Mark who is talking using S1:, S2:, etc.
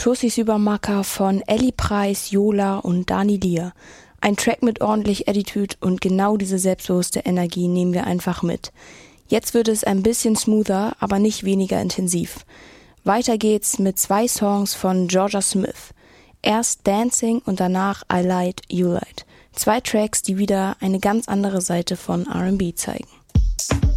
S1: Tussis Übermacker von Ellie Preis, Yola und Dani Lier. Ein Track mit ordentlich Attitude und genau diese selbstbewusste Energie nehmen wir einfach mit. Jetzt wird es ein bisschen smoother, aber nicht weniger intensiv. Weiter geht's mit 2 Songs von Jorja Smith. Erst Dancing und danach I Light, You Light. 2 Tracks, die wieder eine ganz andere Seite von R&B zeigen.